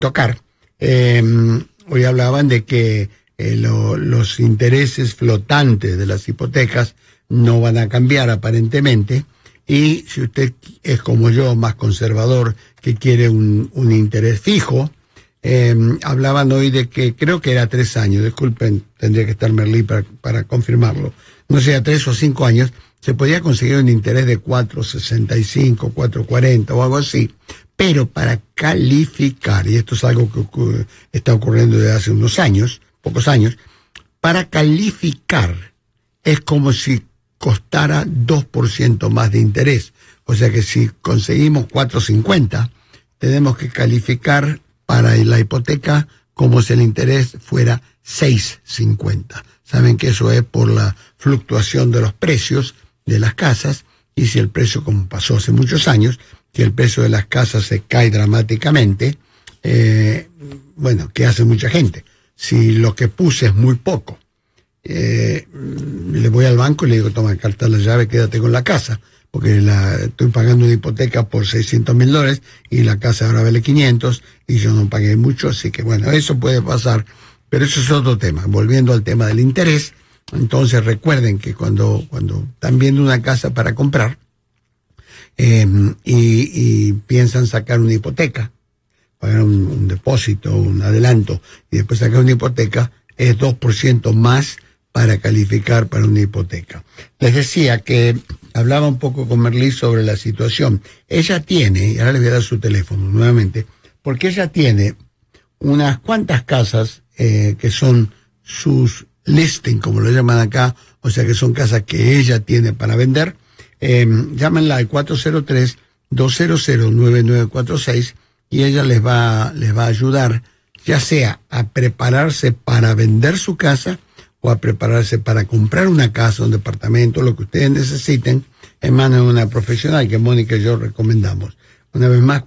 tocar. Hoy hablaban de que los intereses flotantes de las hipotecas no van a cambiar aparentemente, y si usted es como yo, más conservador, que quiere un interés fijo, hablaban hoy de que creo que era 3 años, disculpen, tendría que estar Merlí para confirmarlo, no sé, a 3 o 5 años, se podía conseguir un interés de 4.65, 4.40 o algo así, pero para calificar, y esto es algo que está ocurriendo desde hace unos años, pocos años, para calificar es como si costara 2% más de interés. O sea que si conseguimos 4.50, tenemos que calificar para la hipoteca como si el interés fuera 6.50. Saben que eso es por la fluctuación de los precios de las casas, y si el precio, como pasó hace muchos años, que el precio de las casas se cae dramáticamente, bueno, ¿qué hace mucha gente? Si lo que puse es muy poco, le voy al banco y le digo, toma, carta la llave, quédate con la casa, porque estoy pagando una hipoteca por $600,000 y la casa ahora vale 500 y yo no pagué mucho, así que bueno, eso puede pasar, pero eso es otro tema. Volviendo al tema del interés, entonces recuerden que cuando están viendo una casa para comprar y piensan sacar una hipoteca, pagar un depósito, un adelanto, y después sacar una hipoteca, es 2% más para calificar para una hipoteca. Les decía que hablaba un poco con Merlí sobre la situación. Ella tiene, y ahora le voy a dar su teléfono nuevamente, porque ella tiene unas cuantas casas que son sus listing, como lo llaman acá, o sea que son casas que ella tiene para vender. Llámenla al 403-200-9946 y ella les va a ayudar, ya sea a prepararse para vender su casa o a prepararse para comprar una casa, un departamento, lo que ustedes necesiten, en manos de una profesional que Mónica y yo recomendamos. Una vez más,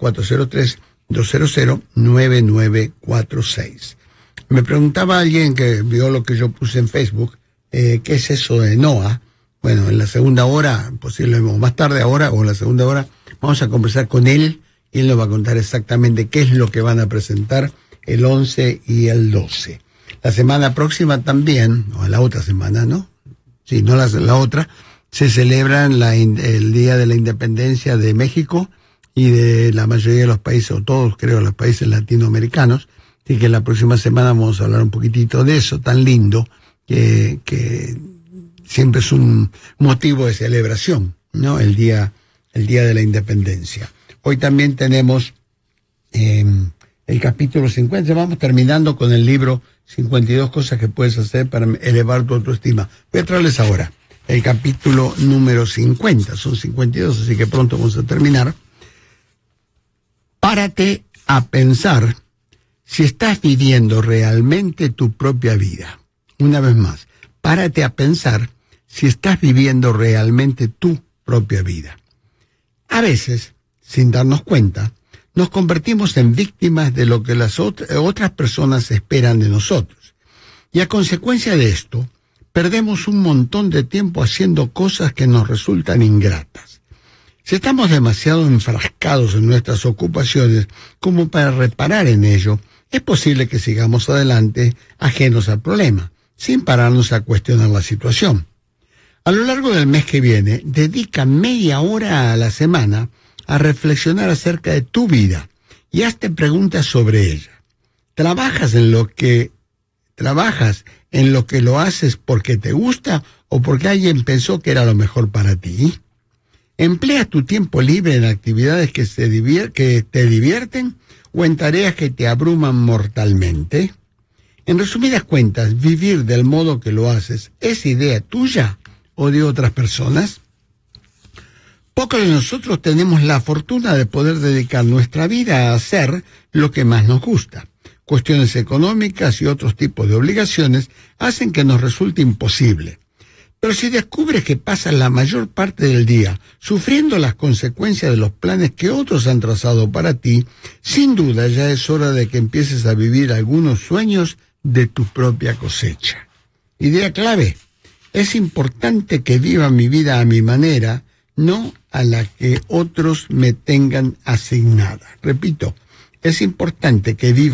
403-200-9946. Me preguntaba alguien que vio lo que yo puse en Facebook, ¿qué es eso de NOA? Bueno, en la segunda hora, posiblemente más tarde ahora, o en la segunda hora, vamos a conversar con él y él nos va a contar exactamente qué es lo que van a presentar el 11 y el 12. La semana próxima también, o la otra semana, ¿no? Sí, no la otra, se celebra el Día de la Independencia de México y de la mayoría de los países, o todos creo, los países latinoamericanos. Así que la próxima semana vamos a hablar un poquitito de eso, tan lindo, que siempre es un motivo de celebración, ¿no? El día de la Independencia. Hoy también tenemos el capítulo 50, vamos terminando con el libro 52 cosas que puedes hacer para elevar tu autoestima. Voy a traerles ahora el capítulo número 50, son 52, así que pronto vamos a terminar. Párate a pensar si estás viviendo realmente tu propia vida. Una vez más, párate a pensar si estás viviendo realmente tu propia vida. A veces, sin darnos cuenta, nos convertimos en víctimas de lo que las otras personas esperan de nosotros. Y a consecuencia de esto, perdemos un montón de tiempo haciendo cosas que nos resultan ingratas. Si estamos demasiado enfrascados en nuestras ocupaciones como para reparar en ello, es posible que sigamos adelante ajenos al problema, sin pararnos a cuestionar la situación. A lo largo del mes que viene, dedica media hora a la semana a reflexionar acerca de tu vida y hazte preguntas sobre ella. ¿Trabajas en lo que lo haces porque te gusta o porque alguien pensó que era lo mejor para ti? ¿Empleas tu tiempo libre en actividades que te divierten o en tareas que te abruman mortalmente? En resumidas cuentas, vivir del modo que lo haces, ¿es idea tuya o de otras personas? Pocos de nosotros tenemos la fortuna de poder dedicar nuestra vida a hacer lo que más nos gusta. Cuestiones económicas y otros tipos de obligaciones hacen que nos resulte imposible. Pero si descubres que pasas la mayor parte del día sufriendo las consecuencias de los planes que otros han trazado para ti, sin duda ya es hora de que empieces a vivir algunos sueños de tu propia cosecha. Idea clave: es importante que viva mi vida a mi manera, no a la que otros me tengan asignada. Repito, es importante que viva